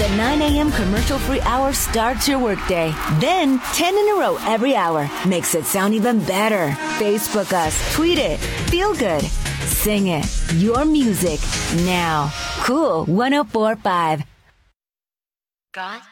The 9 a.m. commercial-free hour starts your workday. Then 10 in a row every hour makes it sound even better. Facebook us, tweet it, feel good, sing it. Your music now. Cool 104.5. God